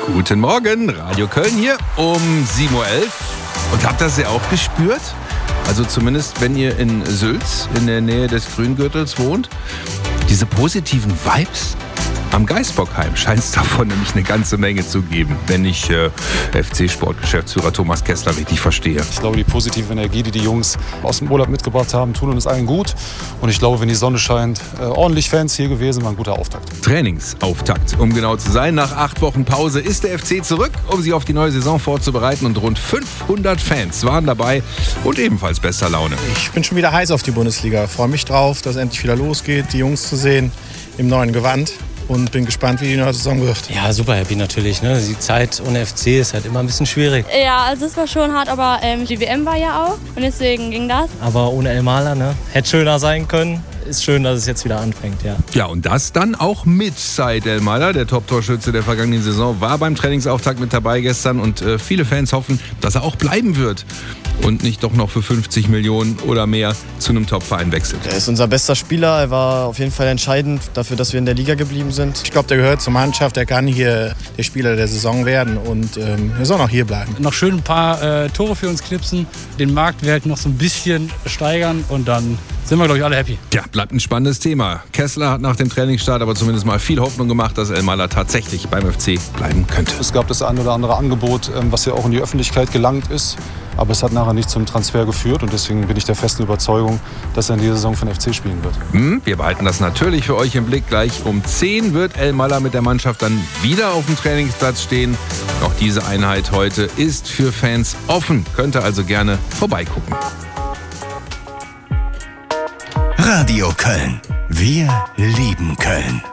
Guten Morgen, Radio Köln hier um 7.11 Uhr. Und habt das ja auch gespürt? Also zumindest, wenn ihr in Sülz, in der Nähe des Grüngürtels wohnt. Diese positiven Vibes am Geisbockheim scheint es davon nämlich eine ganze Menge zu geben, wenn ich FC-Sportgeschäftsführer Thomas Kessler richtig verstehe. Ich glaube, die positive Energie, die die Jungs aus dem Urlaub mitgebracht haben, tun uns allen gut. Und ich glaube, wenn die Sonne scheint, ordentlich Fans hier gewesen, war ein guter Auftakt. Trainingsauftakt, um genau zu sein. Nach 8 Wochen Pause ist der FC zurück, um sich auf die neue Saison vorzubereiten. Und rund 500 Fans waren dabei und ebenfalls bester Laune. Ich bin schon wieder heiß auf die Bundesliga. Freue mich drauf, dass es endlich wieder losgeht, die Jungs zu sehen im neuen Gewand. Und bin gespannt, wie die neue Saison wird. Ja, super happy natürlich. Ne? Die Zeit ohne FC ist halt immer ein bisschen schwierig. Ja, also es war schon hart, aber die WM war ja auch und deswegen ging das. Aber ohne Elmaler, ne? Hätte schöner sein können. Ist schön, dass es jetzt wieder anfängt, ja. Ja, und das dann auch mit Said Elmaler, der Top-Torschütze der vergangenen Saison, war beim Trainingsauftakt mit dabei gestern und viele Fans hoffen, dass er auch bleiben wird und nicht doch noch für 50 Millionen oder mehr zu einem Top-Verein wechselt. Er ist unser bester Spieler, er war auf jeden Fall entscheidend dafür, dass wir in der Liga geblieben sind. Ich glaube, der gehört zur Mannschaft, der kann hier der Spieler der Saison werden und er soll noch hier bleiben. Noch schön ein paar Tore für uns knipsen, den Marktwert noch so ein bisschen steigern und dann sind wir, glaube ich, alle happy. Ja, bleibt ein spannendes Thema. Kessler hat nach dem Trainingsstart aber zumindest mal viel Hoffnung gemacht, dass Elmaler tatsächlich beim FC bleiben könnte. Es gab das ein oder andere Angebot, was ja auch in die Öffentlichkeit gelangt ist. Aber es hat nachher nicht zum Transfer geführt und deswegen bin ich der festen Überzeugung, dass er in dieser Saison für den FC spielen wird. Wir behalten das natürlich für euch im Blick. Gleich um 10 wird Elmaler mit der Mannschaft dann wieder auf dem Trainingsplatz stehen. Auch diese Einheit heute ist für Fans offen. Könnt ihr also gerne vorbeigucken. Radio Köln. Wir lieben Köln.